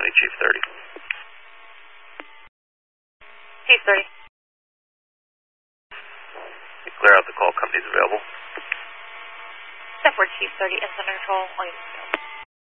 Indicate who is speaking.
Speaker 1: Company Chief 30.
Speaker 2: Chief 30.
Speaker 1: You clear out the call, company's available.
Speaker 2: Step 4, Chief 30, Incident Control,